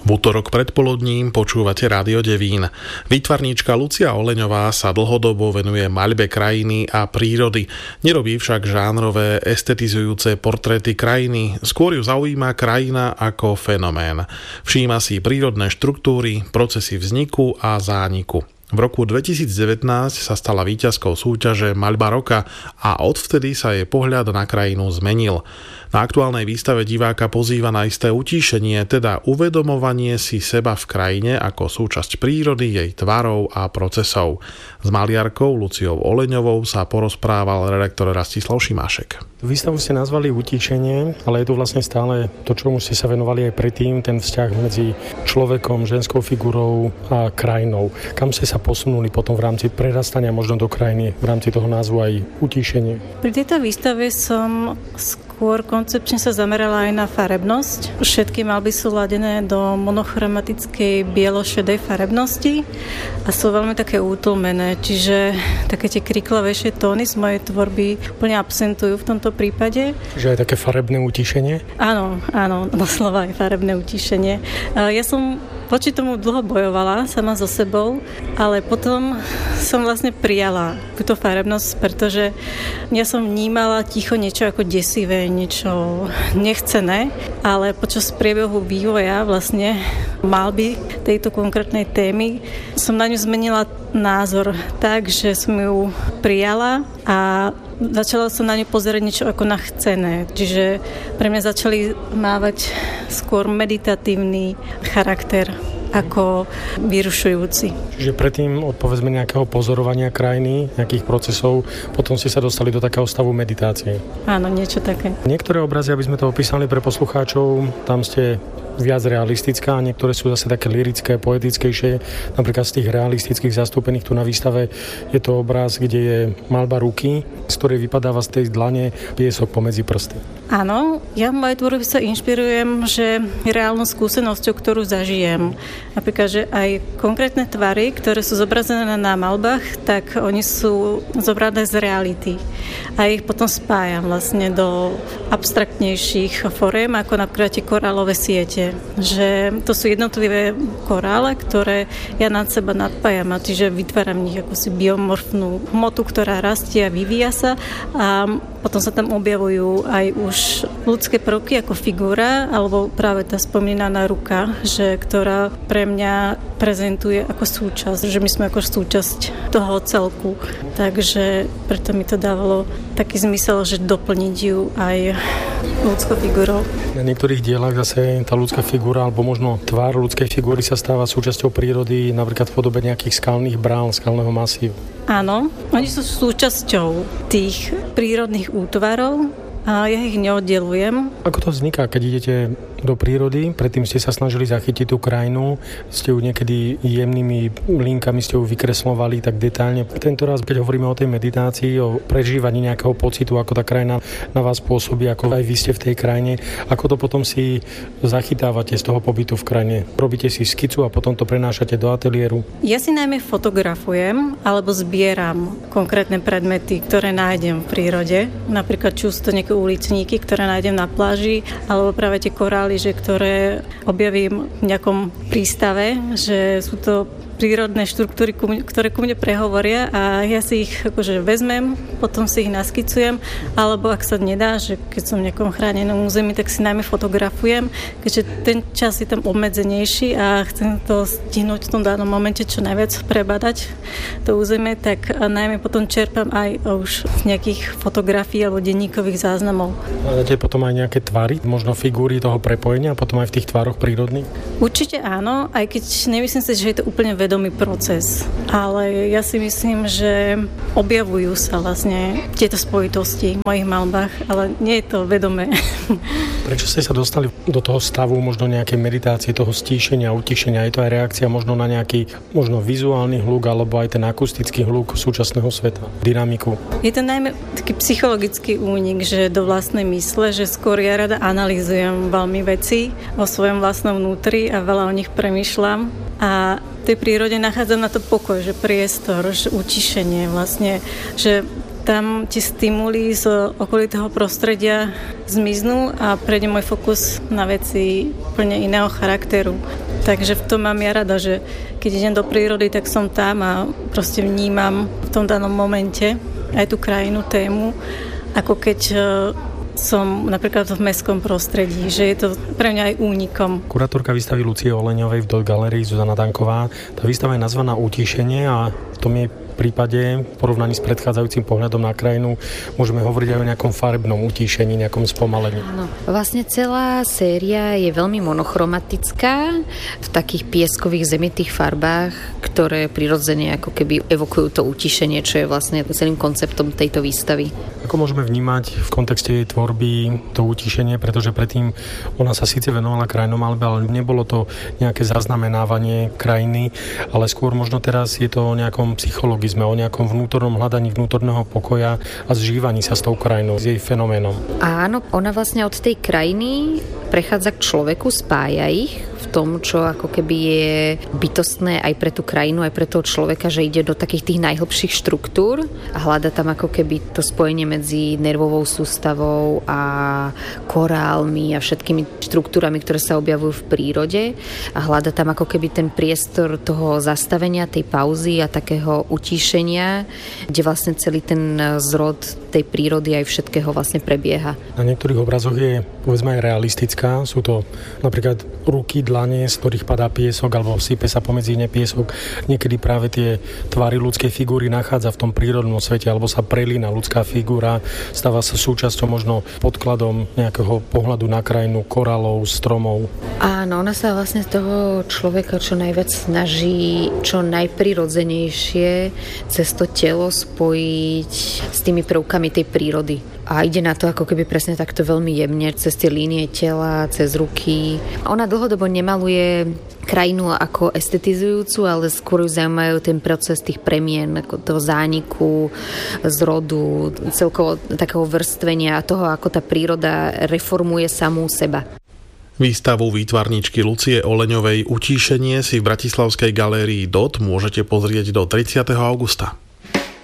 V utorok predpoludním počúvate Rádio Devín. Výtvarníčka Lucia Oleňová sa dlhodobo venuje maľbe krajiny a prírody. Nerobí však žánrové estetizujúce portréty krajiny, skôr ju zaujíma krajina ako fenomén. Všíma si prírodné štruktúry, procesy vzniku a zániku. V roku 2019 sa stala víťazkou súťaže Maľba roka a odvtedy sa jej pohľad na krajinu zmenil. Na aktuálnej výstave diváka pozýva na isté utíšenie, teda uvedomovanie si seba v krajine ako súčasť prírody, jej tvarov a procesov. S maliarkou Luciou Oleňovou sa porozprával redaktor Rastislav Šimášek. Výstavu ste nazvali utíšenie, ale je tu vlastne stále to, čomu ste sa venovali aj predtým, ten vzťah medzi človekom, ženskou figurou a krajinou. Kam ste sa posunuli potom v rámci prerastania možno do krajiny, v rámci toho názvu aj utíšenie? Pri tejto výstave som skôr koncepčne sa zamerala aj na farebnosť. Všetky maľby sú ladené do monochromatickej bielo-šedej farebnosti a sú veľmi také útlmené, čiže také tie kriklavejšie tóny z mojej tvorby úplne absentujú v tomto prípade. Že aj také farebné utíšenie? Áno, doslova aj farebné utíšenie. Ja som voči tomu dlho bojovala sama so sebou, ale potom som vlastne prijala túto farebnosť, pretože ja som vnímala ticho niečo ako desivé, niečo nechcené, ale počas priebehu vývoja vlastne maľby tejto konkrétnej témy som na ňu zmenila názor tak, že som ju prijala a začala som na ňu pozerať niečo ako na chcené. Čiže pre mňa začali mávať skôr meditatívny charakter ako vyrušujúci. Čiže predtým od povedzme nejakého pozorovania krajiny, nejakých procesov, potom ste sa dostali do takého stavu meditácie. Áno, niečo také. Niektoré obrazy, aby sme to opísali pre poslucháčov, tam ste viac realistická a niektoré sú zase také lyrické, poetickejšie. Napríklad z tých realistických zastúpených tu na výstave je to obraz, kde je maľba ruky, z ktorej vypadáva z tej dlane piesok pomedzi prsty. Áno, ja v mojej tvorbe sa inšpirujem, že reálnou skúsenosťou, ktorú zažijem. Napríklad, že aj konkrétne tvary, ktoré sú zobrazené na maľbách, tak oni sú zobrané z reality. A ich potom spájam vlastne do abstraktnejších foriem, ako napríklad tie korálové siete. Že to sú jednotlivé korále, ktoré ja nad seba nadpájam a čiže vytváram v nich akúsi biomorfnú hmotu, ktorá rastie a vyvíja sa a potom sa tam objavujú aj už ľudské prvky ako figura alebo práve tá spomínaná ruka, ktorá pre mňa prezentuje ako súčasť, že my sme ako súčasť toho celku. Takže preto mi to dávalo taký zmysel, že doplniť ju aj ľudskou figurou. Na niektorých dielach zase tá ľudská figura alebo možno tvár ľudskej figúry sa stáva súčasťou prírody, napríklad v podobe nejakých skalných brán, skalného masívu. Áno, oni sú súčasťou tých prírodných útvarov a ja ich neoddelujem. Ako to vzniká, keď idete do prírody? Predtým ste sa snažili zachytiť tú krajinu, ste ju niekedy jemnými linkami ste ju vykreslovali tak detailne. Tento raz, keď hovoríme o tej meditácii, o prežívaní nejakého pocitu, ako tá krajina na vás pôsobí, ako aj vy ste v tej krajine, ako to potom si zachytávate z toho pobytu v krajine? Robíte si skicu a potom to prenášate do ateliéru? Ja si najmä fotografujem alebo zbieram konkrétne predmety, ktoré nájdem v prírode. Napríklad čusto nejaké uličníky, ktoré nájdem na pláži, alebo práve tie korály, ktoré objavím v nejakom prístave, že sú to prírodné štruktúry, ktoré ku mne prehovoria a ja si ich akože vezmem, potom si ich naskicujem, alebo ak sa nedá, že keď som v nejakom chránenom území, tak si najmä fotografujem, keďže ten čas je tam obmedzenejší a chcem to stihnúť v tom danom momente čo najviac prebadať to územie, tak najmä potom čerpám aj už z nejakých fotografií alebo denníkových záznamov. Máte potom aj nejaké tvary, možno figúry toho prepojenia a potom aj v tých tvároch prírodných? Určite áno, aj keď nemyslím si, že je to úplne vedomý proces, ale ja si myslím, že objavujú sa vlastne tieto spojitosti v mojich maľbách, ale nie je to vedomé. Prečo ste sa dostali do toho stavu možno nejakej meditácie, toho stíšenia, utišenia? Je to aj reakcia možno na nejaký možno vizuálny hluk alebo aj ten akustický hluk súčasného sveta, dynamiku? Je to najmä taký psychologický únik, že do vlastnej mysle, že skôr ja rada analyzujem veľmi veci o svojom vlastnom vnútri a veľa o nich premýšľam a v tej prírode nachádzam na to pokoj, že priestor, že utišenie vlastne, že tam tie stimuly z okolitého prostredia zmiznú a prejde môj fokus na veci úplne iného charakteru. Takže v tom mám ja rada, že keď idem do prírody, tak som tam a proste vnímam v tom danom momente aj tú krajinu, tému, ako keď som napríklad v mestskom prostredí, že je to pre mňa aj únikom. Kurátorka výstavy Lucie Oleňovej v Dot Galerii, Zuzana Danková, tá výstava je nazvaná Utíšenie a v tom jej prípade v porovnaní s predchádzajúcim pohľadom na krajinu môžeme hovoriť aj o nejakom farebnom utíšení, nejakom spomalení. Áno. Vlastne celá séria je veľmi monochromatická v takých pieskových zemitých farbách, ktoré prirodzene ako keby evokujú to utíšenie, čo je vlastne celým konceptom tejto výstavy. Ako môžeme vnímať v kontexte jej tvorby to utíšenie, pretože predtým ona sa síce venovala krajinomalbe, ale nebolo to nejaké zaznamenávanie krajiny, ale skôr možno teraz je to o nejakom psychologizme, o nejakom vnútornom hľadaní vnútorného pokoja a zžívaní sa s tou krajinou, s jej fenoménom. Áno, ona vlastne od tej krajiny prechádza k človeku, spája ich v tom, čo ako keby je bytostné aj pre tú krajinu, aj pre toho človeka, že ide do takých tých najhlbších štruktúr a hľada tam ako keby to spojenie medzi nervovou sústavou a korálmi a všetkými štruktúrami, ktoré sa objavujú v prírode a hľada tam ako keby ten priestor toho zastavenia, tej pauzy a takého utíšenia, kde vlastne celý ten zrod tej prírody aj všetkého vlastne prebieha. Na niektorých obrazoch je povedzme aj realistická. Sú to napríklad ruky, dlane, z ktorých padá piesok alebo sype sa pomedzi ne piesok. Niekedy práve tie tvary ľudskej figúry nachádza v tom prírodnom svete alebo sa prelína ľudská figúra, stáva sa súčasťou možno podkladom nejakého pohľadu na krajinu, korálov, stromov. Áno, ona sa vlastne toho človeka čo najviac snaží čo najprirodzenejšie cez to telo spojiť s tými prvkami tej prírody. A ide na to ako keby presne takto veľmi jemne, cez tie línie tela, cez ruky. Ona dlhodobo nemaluje krajinu ako estetizujúcu, ale skôr ju zaujímajú ten proces tých premien, ako toho zániku, zrodu, celkovo takého vrstvenia a toho, ako tá príroda reformuje samú seba. Výstavu výtvarníčky Lucie Oleňovej Utíšenie si v bratislavskej galérii DOT môžete pozrieť do 30. augusta.